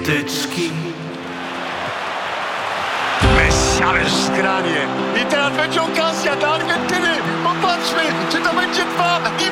wtyczki. Messi, ależ zgranie. I teraz będzie okazja dla Argentyny. Popatrzmy, czy to będzie 2-1.